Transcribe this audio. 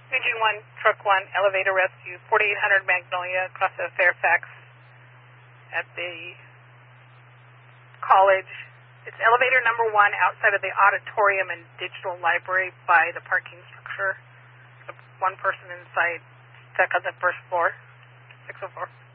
Region 1, Truck 1, Elevator Rescue, 4800 Magnolia, across of Fairfax at the college. It's elevator number 1 outside of the auditorium and digital library by the parking structure. One person inside, stuck on the first floor, 604.